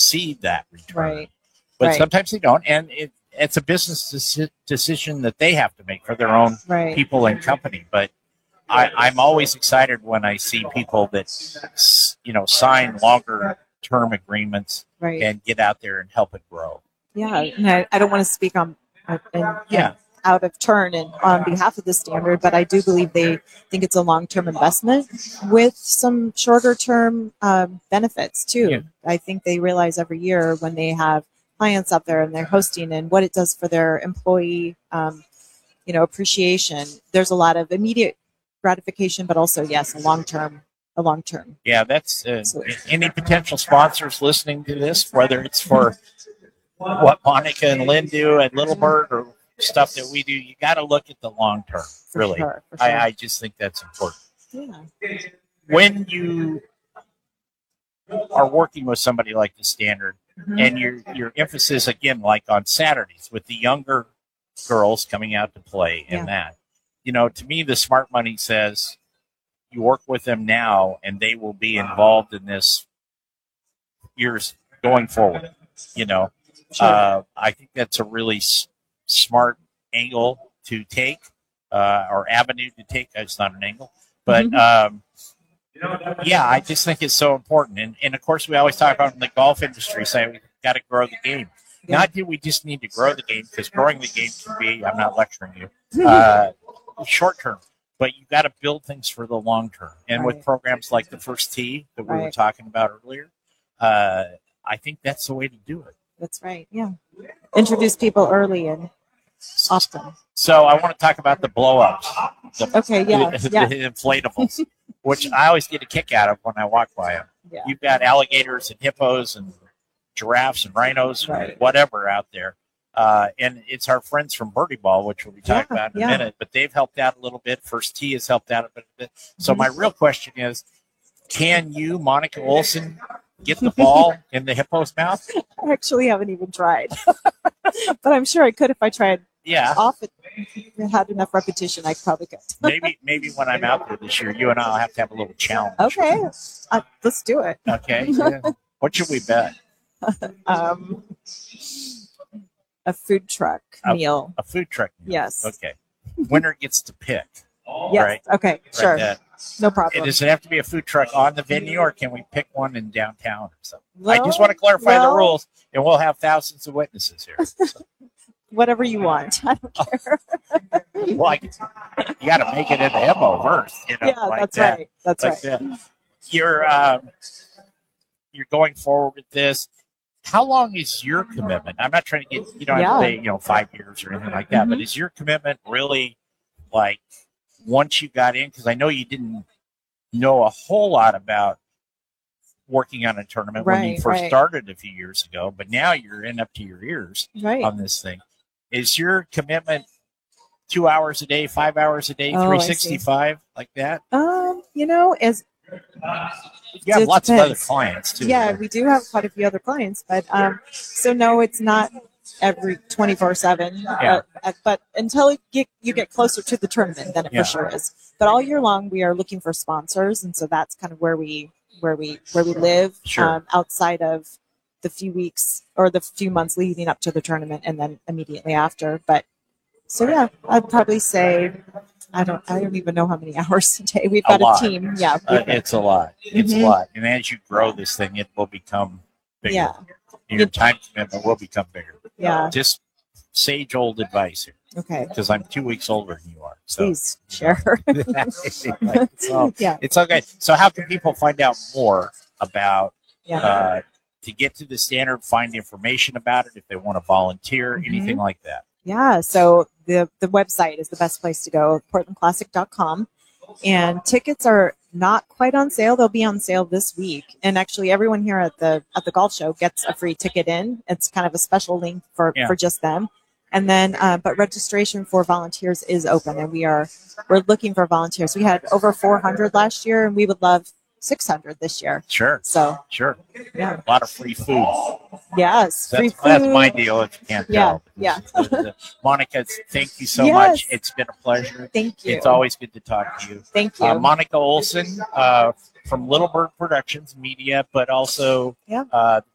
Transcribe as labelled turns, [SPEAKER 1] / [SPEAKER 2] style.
[SPEAKER 1] see that return.
[SPEAKER 2] Right.
[SPEAKER 1] But
[SPEAKER 2] right.
[SPEAKER 1] sometimes they don't, and it's a business decision that they have to make for their own
[SPEAKER 2] Right.
[SPEAKER 1] people and company. But I'm always excited when I see people that sign longer term agreements
[SPEAKER 2] Right.
[SPEAKER 1] and get out there and help it grow.
[SPEAKER 2] Yeah, and I don't want to speak on out of turn and on behalf of the Standard, but I do believe they think it's a long-term investment with some shorter-term benefits too.
[SPEAKER 1] Yeah.
[SPEAKER 2] I think they realize every year when they have clients out there and they're hosting and what it does for their employee, appreciation. There's a lot of immediate gratification, but also a long term.
[SPEAKER 1] Yeah, that's any potential sponsors listening to this, whether it's for what Monica and Lynn do at Little Bird or stuff that we do, you got to look at the long term. Really,
[SPEAKER 2] for sure.
[SPEAKER 1] I just think that's important.
[SPEAKER 2] Yeah.
[SPEAKER 1] When you are working with somebody like the Standard, and your emphasis again, like on Saturdays with the younger girls coming out to play, and that, to me, the smart money says you work with them now, and they will be involved in this years going forward.
[SPEAKER 2] Sure.
[SPEAKER 1] I think that's a really smart angle to take, or avenue to take. It's not an angle, but I just think it's so important. And of course, we always talk about in the golf industry, saying we've got to grow the game. Yeah. Not that we just need to grow the game, because growing the game can be, I'm not lecturing you, short term, but you've got to build things for the long term. And with programs like the First Tee that we were talking about earlier, I think that's the way to do it.
[SPEAKER 2] That's right. Yeah. Introduce people early and often.
[SPEAKER 1] So I want to talk about the blow-ups. The inflatables, which I always get a kick out of when I walk by them. Yeah. You've got alligators and hippos and giraffes and rhinos, whatever out there. And it's our friends from Birdie Ball, which we'll be talking about in a minute, but they've helped out a little bit. First Tee has helped out a bit. So my real question is, can you, Monica Olson, get the ball in the hippo's mouth?
[SPEAKER 2] I actually haven't even tried, but I'm sure I could if I tried.
[SPEAKER 1] Yeah.
[SPEAKER 2] Often had enough repetition, I probably could.
[SPEAKER 1] maybe when I'm out there this year, you and I'll have to have a little challenge.
[SPEAKER 2] Okay, let's do it.
[SPEAKER 1] Okay. Yeah. What should we bet?
[SPEAKER 2] A food truck meal.
[SPEAKER 1] A food truck meal.
[SPEAKER 2] Yes.
[SPEAKER 1] Okay. Winner gets to pick.
[SPEAKER 2] Yes.
[SPEAKER 1] Right?
[SPEAKER 2] Okay. Sure. No problem.
[SPEAKER 1] Does it have to be a food truck on the venue, or can we pick one in downtown or something? I just want to clarify the rules, and we'll have thousands of witnesses here. So.
[SPEAKER 2] Whatever you want. I don't care.
[SPEAKER 1] Well, you got to make it in the hippo first.
[SPEAKER 2] That's right. That's right.
[SPEAKER 1] That. You're going forward with this. How long is your commitment? I'm not trying to get, you don't have to say, 5 years or anything like that, but is your commitment really like once you got in? Because I know you didn't know a whole lot about working on a tournament when you first started a few years ago, but now you're in up to your ears on this thing. Is your commitment 2 hours a day, 5 hours a day, 365 like that?
[SPEAKER 2] As
[SPEAKER 1] you have lots of other clients too.
[SPEAKER 2] Yeah, we do have quite a few other clients, but so no, it's not every 24/7. But until you get closer to the tournament, then it for sure is. But all year long, we are looking for sponsors, and so that's kind of where we live.
[SPEAKER 1] Sure.
[SPEAKER 2] Outside of the few weeks or the few months leading up to the tournament, and then immediately after. But so I'd probably say. I don't even know how many hours a day. We've got a team. Yeah.
[SPEAKER 1] It's a lot. It's a lot. And as you grow this thing, it will become bigger.
[SPEAKER 2] Yeah.
[SPEAKER 1] Your time commitment will become bigger.
[SPEAKER 2] Yeah.
[SPEAKER 1] Just sage old advice here.
[SPEAKER 2] Okay.
[SPEAKER 1] Because I'm 2 weeks older than you are. So.
[SPEAKER 2] Please share.
[SPEAKER 1] It's okay. So how can people find out more about to get to the Standard, find information about it if they want to volunteer, anything like that?
[SPEAKER 2] Yeah, so the website is the best place to go, portlandclassic.com. And tickets are not quite on sale. They'll be on sale this week. And actually everyone here at the golf show gets a free ticket in. It's kind of a special link for just them. And then but registration for volunteers is open, and we're looking for volunteers. We had over 400 last year, and we would love 600 this year.
[SPEAKER 1] Sure.
[SPEAKER 2] So
[SPEAKER 1] yeah, a lot of free food.
[SPEAKER 2] Yes, free food.
[SPEAKER 1] That's my deal. If you can't tell.
[SPEAKER 2] Yeah.
[SPEAKER 1] Monica, thank you so much. It's been a pleasure.
[SPEAKER 2] Thank you.
[SPEAKER 1] It's always good to talk to you.
[SPEAKER 2] Thank you,
[SPEAKER 1] Monica Olson from Little Bird Productions Media, but also